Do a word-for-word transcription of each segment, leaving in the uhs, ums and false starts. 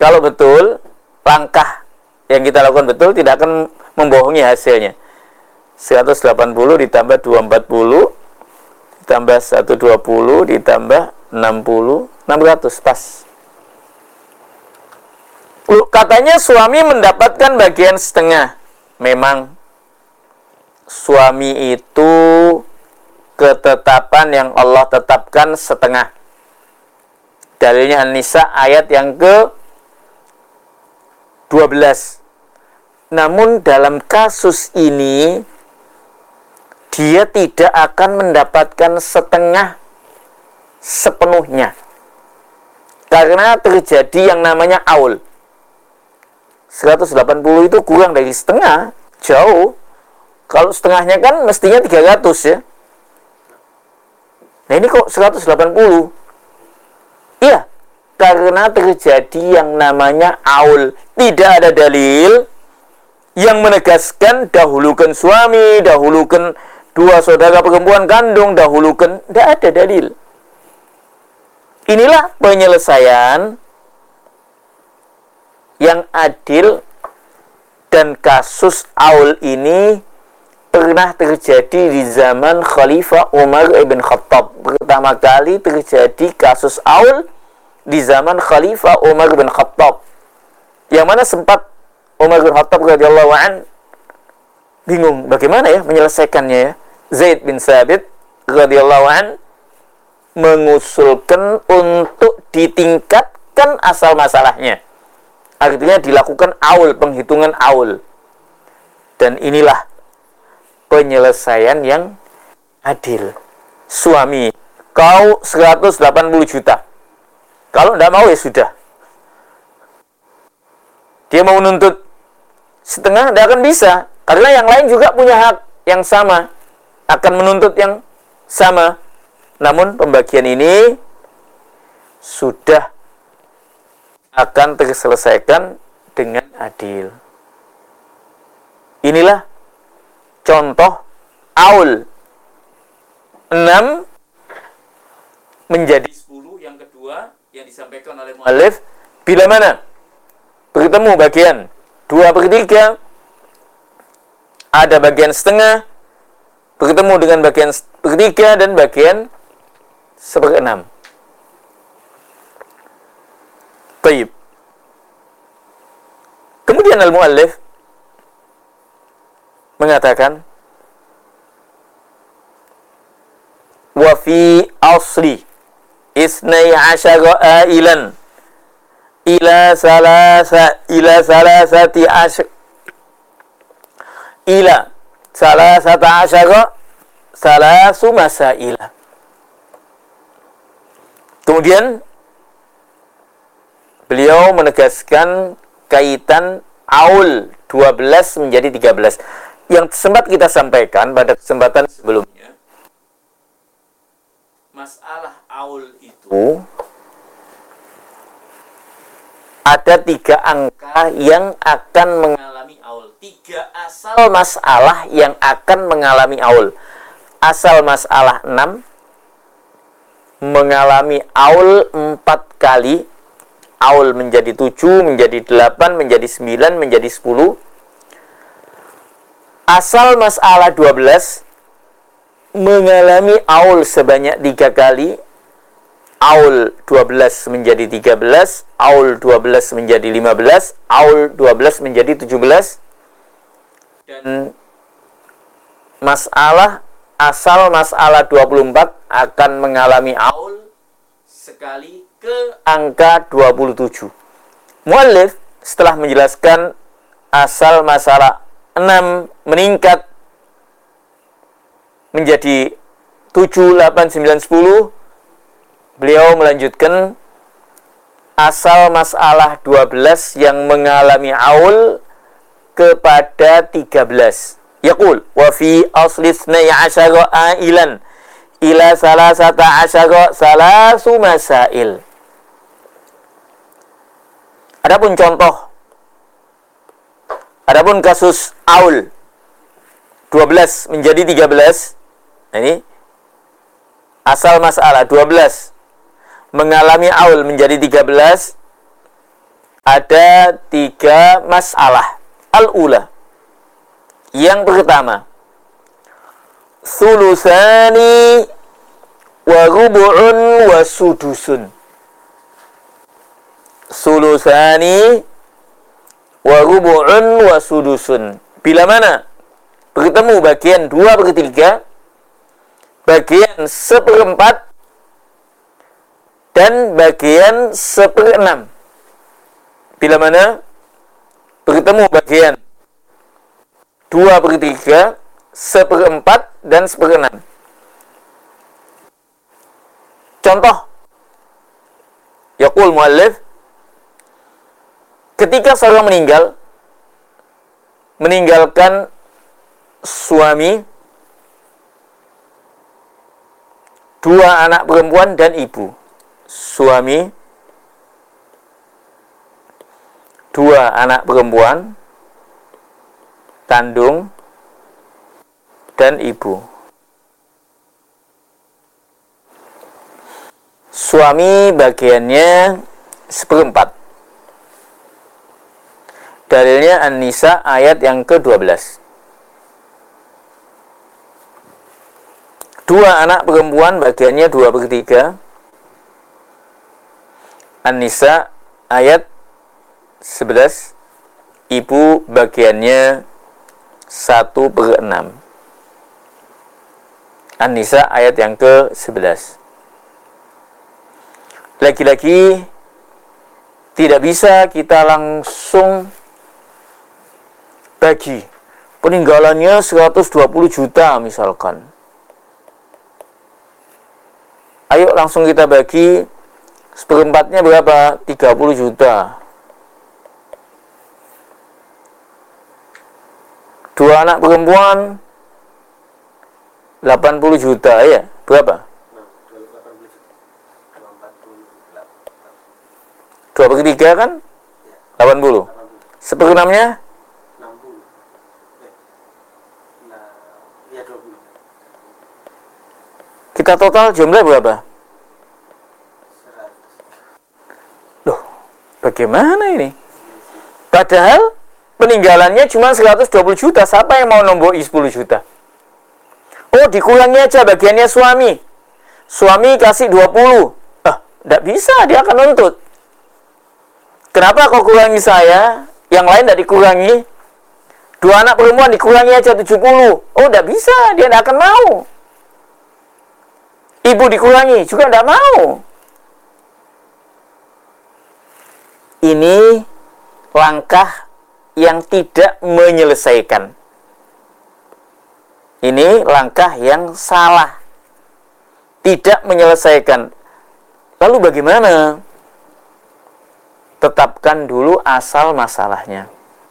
Kalau betul, langkah yang kita lakukan betul tidak akan membohongi hasilnya. seratus delapan puluh ditambah dua ratus empat puluh ditambah seratus dua puluh ditambah enam puluh, enam ratus pas. Katanya suami mendapatkan bagian setengah. Memang suami itu ketetapan yang Allah tetapkan setengah. Dalilnya An-Nisa ayat yang ke dua belas. Namun dalam kasus ini dia tidak akan mendapatkan setengah sepenuhnya. Karena terjadi yang namanya aul. seratus delapan puluh itu kurang dari setengah, jauh. Kalau setengahnya kan mestinya tiga ratus ya. Nah ini kok seratus delapan puluh? Iya, karena terjadi yang namanya aul. Tidak ada dalil yang menegaskan dahulukan suami, dahulukan dua saudara perempuan kandung, dahulukan. Tidak ada dalil. Inilah penyelesaian yang adil, dan kasus aul ini pernah terjadi di zaman Khalifah Umar ibn Khattab. Pertama kali terjadi kasus aul di zaman Khalifah Umar ibn Khattab, yang mana sempat Umar bin Khattab radhiyallahu an bingung bagaimana ya menyelesaikannya ya. Zaid bin Sabit radhiyallahu an mengusulkan untuk ditingkatkan asal masalahnya. Artinya dilakukan aul, penghitungan aul. Dan inilah penyelesaian yang adil. Suami, kau seratus delapan puluh juta. Kalau tidak mau ya sudah. Dia mau menuntut setengah, tidak akan bisa. Karena yang lain juga punya hak yang sama. Akan menuntut yang sama. Namun pembagian ini sudah akan terselesaikan dengan adil. Inilah contoh aul. enam menjadi sepuluh yang kedua yang disampaikan oleh mu'allif. Bila mana bertemu bagian dua per tiga, ada bagian setengah, bertemu dengan bagian per tiga dan bagian seperenam. Baik. Kemudian al-mu'allif mengatakan wa fi asli isnai asyara ailan ila salasa ila salasati asyara ila salasata asyara salasu masaila. Kemudian beliau menegaskan kaitan aul dua belas menjadi tiga belas. Yang sempat kita sampaikan pada kesempatan sebelumnya, masalah aul itu ada tiga angka yang akan mengalami aul. Tiga asal masalah yang akan mengalami aul. Asal masalah enam mengalami aul empat kali. Aul menjadi tujuh, menjadi delapan, menjadi sembilan, menjadi sepuluh. Asal masalah dua belas mengalami aul sebanyak tiga kali. Aul dua belas menjadi tiga belas, aul dua belas menjadi lima belas, aul dua belas menjadi tujuh belas. Dan masalah asal masalah dua puluh empat akan mengalami aul sekali ke angka dua puluh tujuh. Mu'allif setelah menjelaskan asal masalah enam meningkat menjadi tujuh, delapan, sembilan, sepuluh, beliau melanjutkan asal masalah dua belas yang mengalami aul kepada tiga belas. Yaqul wa fi asli isnai asyara ailan ila salasata asyara salasu masail. Adapun contoh, adapun kasus aul dua belas menjadi tiga belas. Nah ini asal masalah dua belas mengalami aul menjadi tiga belas. ada tiga masalah. Al-ula, yang pertama, sulusani wa rubu'un wa sudusun. Sulusani wa rubu'un wa sudusun. Bila mana bertemu bagian dua per tiga, bagian seperempat, dan bagian seperenam. Bila mana bertemu bagian dua per tiga, seperempat, dan seperenam. Contoh, yaqul muallif, ketika seorang meninggal, meninggalkan suami, dua anak perempuan, dan ibu. Suami, dua anak perempuan, kandung, dan ibu. Suami bagiannya seperempat. Dalilnya An-Nisa ayat yang ke dua belas. Dua anak perempuan bagiannya dua per tiga. An-Nisa ayat sebelas. Ibu bagiannya satu per enam. An-Nisa ayat yang ke sebelas. Lagi-lagi tidak bisa kita langsung bagi. Peninggalannya seratus dua puluh juta misalkan. Ayo langsung kita bagi, seperempatnya berapa? tiga puluh juta. Dua anak perempuan delapan puluh juta, ya. Berapa? Dua per tiga kan? delapan puluh. Seperenamnya? Kita total jumlah berapa? Loh, bagaimana ini? Padahal peninggalannya cuma seratus dua puluh juta. Siapa yang mau nombori sepuluh juta? Oh, dikurangi aja bagiannya suami. Suami kasih dua puluh. Ah, tidak bisa, dia akan nuntut. Kenapa kau kurangi saya? Yang lain tidak dikurangi. Dua anak perempuan dikurangi aja tujuh puluh. Oh, tidak bisa, dia tidak akan mau. Ibu dikurangi juga tidak mau. Ini langkah yang tidak menyelesaikan. Ini langkah yang salah. Tidak menyelesaikan. Lalu bagaimana? Tetapkan dulu asal masalahnya.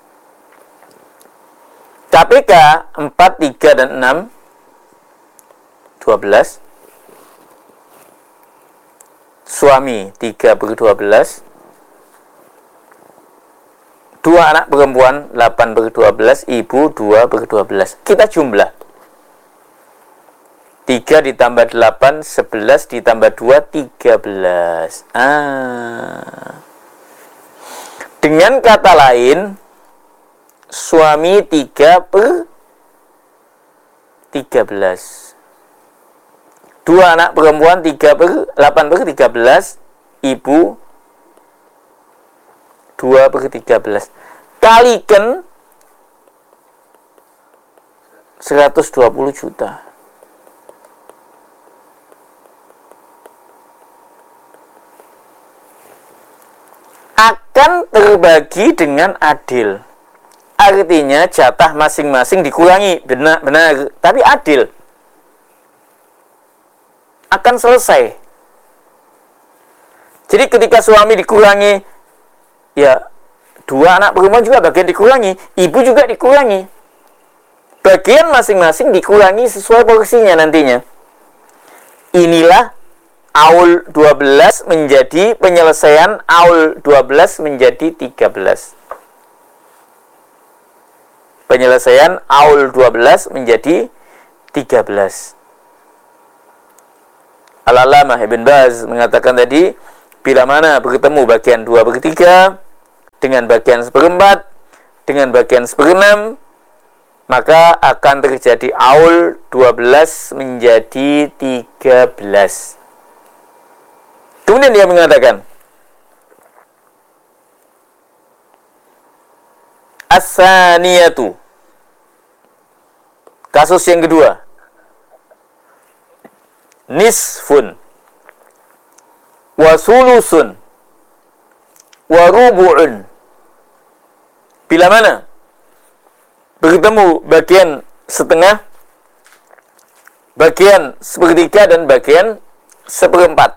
K P K empat, tiga, dan enam, dua belas. Suami tiga per dua belas. Dua anak perempuan delapan per dua belas. Ibu dua per dua belas. Kita jumlah. tiga ditambah delapan, sebelas ditambah dua, tiga belas. Ah. Dengan kata lain, suami tiga per tiga belas. Dua anak perempuan tiga per delapan per tiga belas. Ibu dua per tiga belas. Kalikan seratus dua puluh juta. Akan terbagi dengan adil. Artinya jatah masing-masing dikurangi. Benar, benar, tapi adil. Akan selesai. Jadi ketika suami dikurangi, ya dua anak perempuan juga bagian dikurangi, ibu juga dikurangi. Bagian masing-masing dikurangi sesuai porsinya nantinya. Inilah Aul dua belas menjadi penyelesaian Aul dua belas menjadi tiga belas. Penyelesaian Aul dua belas menjadi tiga belas. Al-Allamah Ibn Baz mengatakan tadi, bila mana bertemu bagian dua per tiga, dengan bagian seperempat dengan bagian seperenam, maka akan terjadi aul dua belas menjadi tiga belas. Kemudian dia mengatakan as-saniyatu, kasus yang kedua, nisfun wa sulusun wa rubu'un. Bila mana bertemu bagian setengah, bagian sepertiga, dan bagian seperempat.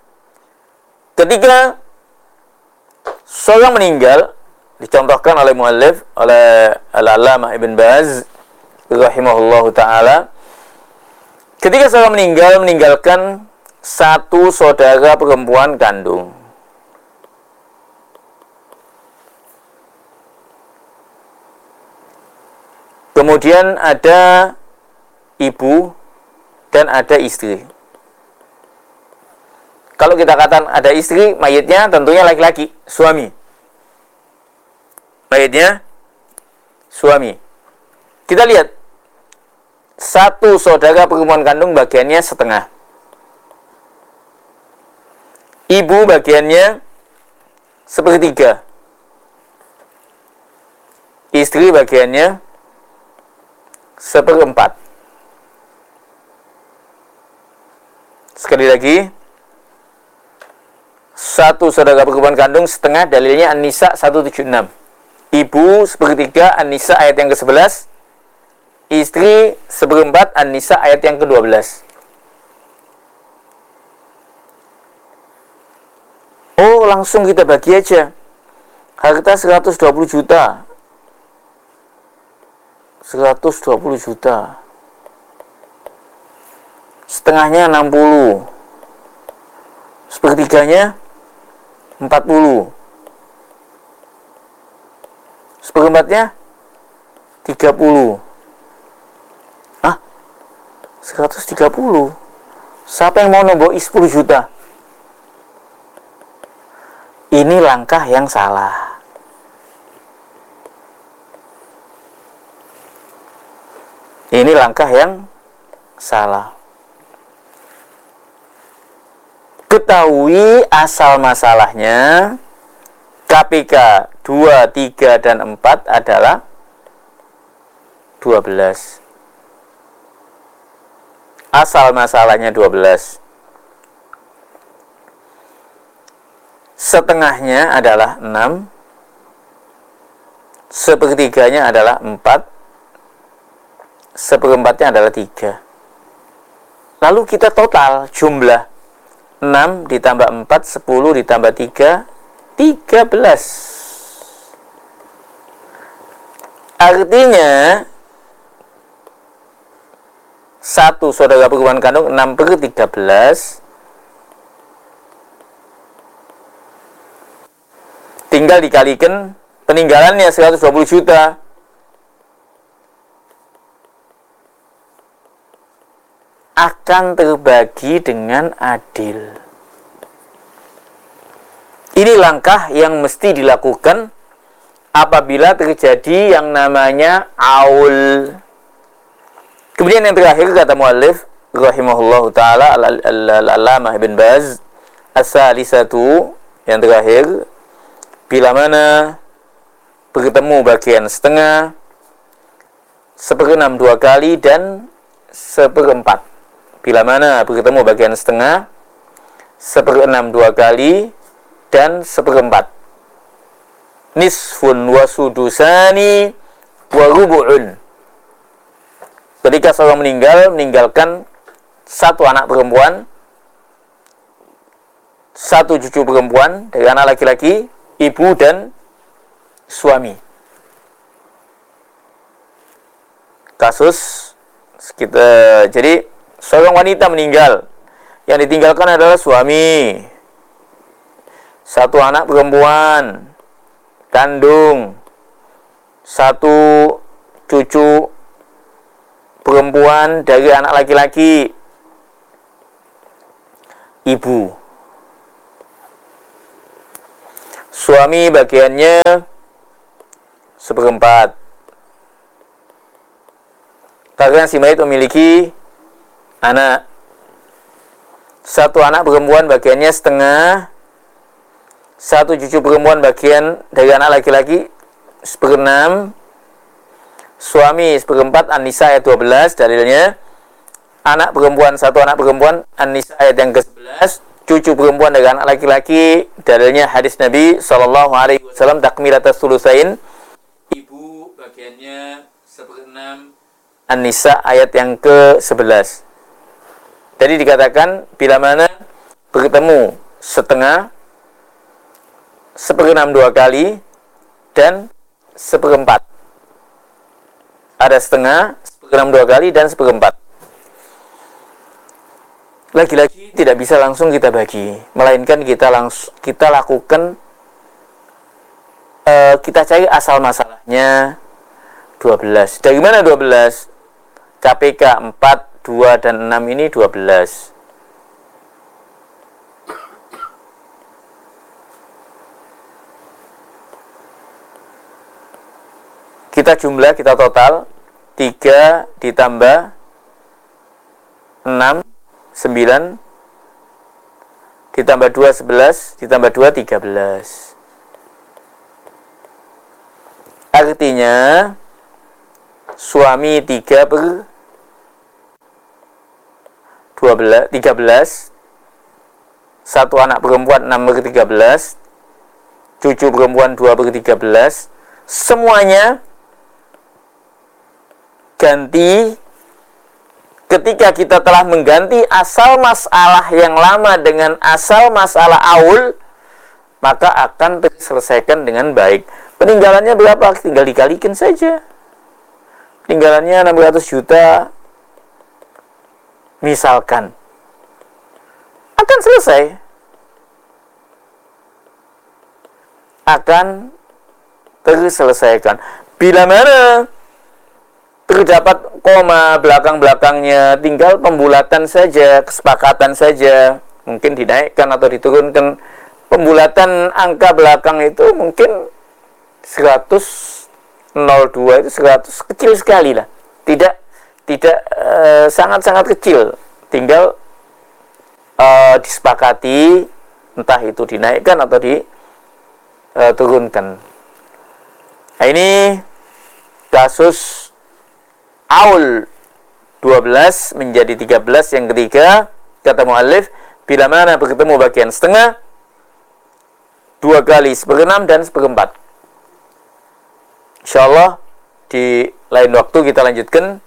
Ketika seorang meninggal, dicontohkan oleh muallif, oleh Al-Allamah Ibn Baz rahimahullahu ta'ala, ketika seorang meninggal, meninggalkan satu saudara perempuan kandung. Kemudian ada ibu dan ada istri. Kalau kita katakan ada istri, mayitnya tentunya laki-laki, suami. Mayitnya suami. Kita lihat, satu saudara perempuan kandung bagiannya setengah. Ibu bagiannya sepertiga. Istri bagiannya seperempat. Sekali lagi, satu saudara perempuan kandung setengah, dalilnya An-Nisa seratus tujuh puluh enam. Ibu sepertiga, An-Nisa ayat yang ke sebelas. Istri seperempat, An-Nisa ayat yang ke dua belas. Oh, langsung kita bagi aja. Harta seratus dua puluh juta. seratus dua puluh juta. Setengahnya enam puluh. Sepertiganya empat puluh. Seperempatnya tiga puluh. Hah? seratus tiga puluh. Siapa yang mau nombok sepuluh juta? Ini langkah yang salah. Ini langkah yang salah. Ketahui asal masalahnya, K P K dua, tiga, dan empat adalah dua belas. Asal masalahnya dua belas. Setengahnya adalah enam. Sepertiganya adalah empat. Seperempatnya adalah tiga. Lalu kita total jumlah enam ditambah empat, sepuluh ditambah tiga, tiga belas. Artinya satu saudara perempuan kandung enam per tiga belas. Tinggal dikalikan peninggalannya seratus dua puluh juta. Akan terbagi dengan adil. Ini langkah yang mesti dilakukan apabila terjadi yang namanya aul. Kemudian yang terakhir, kata muallif rahimahullahu ta'ala, Al-Allamah Ibn Baz, as-salisatu, yang terakhir, bila mana bertemu bagian setengah, seperenam dua kali, dan seperempat. Bila mana bertemu bagian setengah, seperenam dua kali, dan seperempat. Nisfun wa sudusani wa rubu'un. Ketika seorang meninggal, meninggalkan satu anak perempuan, satu cucu perempuan dari anak laki-laki, ibu dan suami. Kasus kita, jadi seorang wanita meninggal, yang ditinggalkan adalah suami, satu anak perempuan kandung, satu cucu perempuan dari anak laki-laki, ibu. Suami bagiannya seperempat. Karena si mayit memiliki anak. Satu anak perempuan bagiannya setengah. Satu cucu perempuan bagian dari anak laki-laki seperenam. Suami seperempat. An-Nisa ayat dua belas dalilnya. Anak perempuan, satu anak perempuan. An-Nisa ayat yang ke sebelas. Cucu perempuan dari anak laki-laki, dalilnya hadis Nabi sallallahu alaihi wasallam takmilatus sulusain. Ibu bagiannya seperenam. An-Nisa ayat yang ke sebelas. Jadi dikatakan bila mana bertemu setengah, seperenam dua kali, dan seperempat. Ada setengah, seperenam dua kali, dan seperempat. Lagi-lagi tidak bisa langsung kita bagi, melainkan kita langsung kita lakukan uh, kita cari asal masalahnya dua belas. Dari mana dua belas? K P K empat, dua dan enam ini dua belas. Kita jumlah, kita total tiga ditambah enam sembilan, ditambah dua, sebelas, ditambah dua, tiga belas. Artinya, suami tiga per dua belas, tiga belas, satu anak perempuan enam per tiga belas, cucu perempuan dua per tiga belas, semuanya ganti. Ketika kita telah mengganti asal masalah yang lama dengan asal masalah aul, maka akan terselesaikan dengan baik. Peninggalannya berapa? Tinggal dikalikan saja. Peninggalannya enam ratus juta, misalkan, akan selesai. Akan terselesaikan. Bila mana terdapat koma belakang-belakangnya, tinggal pembulatan saja, kesepakatan saja, mungkin dinaikkan atau diturunkan. Pembulatan angka belakang itu mungkin seratus, nol dua itu seratus, kecil sekali lah, tidak tidak uh, sangat-sangat kecil, tinggal uh, disepakati, entah itu dinaikkan atau diturunkan. Nah, ini kasus aul dua belas menjadi tiga belas yang ketiga. Kata muallif, bila mana bertemu bagian setengah, dua kali seperenam dan seperempat. Insyaallah di lain waktu kita lanjutkan.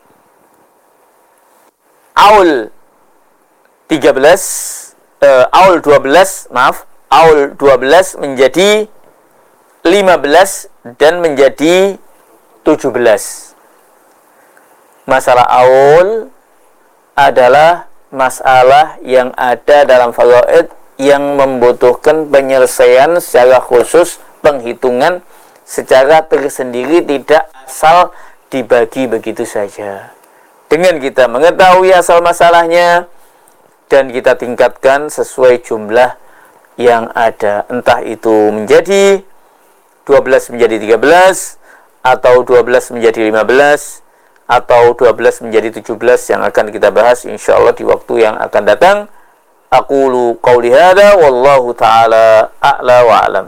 Aul tiga belas, uh, aul dua belas, maaf, aul dua belas menjadi lima belas dan menjadi tujuh belas. Masalah aul adalah masalah yang ada dalam faraid yang membutuhkan penyelesaian secara khusus, penghitungan secara tersendiri, tidak asal dibagi begitu saja. Dengan kita mengetahui asal masalahnya dan kita tingkatkan sesuai jumlah yang ada, entah itu menjadi dua belas menjadi tiga belas atau dua belas menjadi lima belas atau dua belas menjadi tujuh belas, yang akan kita bahas insyaallah di waktu yang akan datang. Aqulu qauli hadza wallahu taala a'la wa a'lam.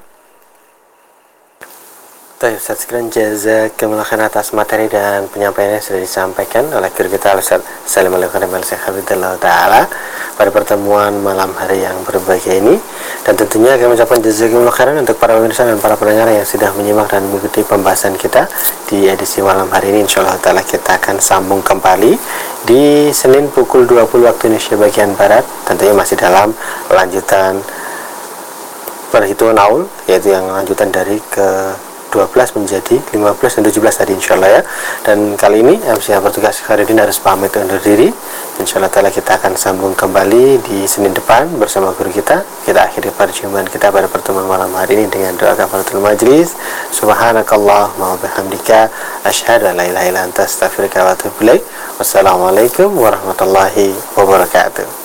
Baik, Ustaz sekalian, jazakumullah khairan atas materi dan penyampaiannya sudah disampaikan oleh guru kita Ustaz Salim Al-Qadam Al-Syekh Hafizahullah Ta'ala pada pertemuan malam hari yang berbahagia ini. Dan tentunya kami ucapkan jazakumullah khairan untuk para pemirsa dan para pendengar yang sudah menyimak dan mengikuti pembahasan kita di edisi malam hari ini. Insyaallah Ta'ala kita akan sambung kembali di Senin pukul dua puluh waktu Indonesia bagian Barat, tentunya masih dalam lanjutan perhitungan aul, yaitu yang lanjutan dari ke dua belas menjadi lima belas dan tujuh belas tadi insyaallah ya. Dan kali ini M C yang bertugas Khairuddin harus pamit undur diri. Insyaallah ta'ala kita akan sambung kembali di Senin depan bersama guru kita. Kita akhiri perjumpaan kita pada pertemuan malam hari ini dengan doa kafaratul majlis. Subhanakallahumma wa bihamdika asyhadu an la ilaha illa anta astaghfiruka wa atubu ilaik. Wassalamualaikum warahmatullahi wabarakatuh.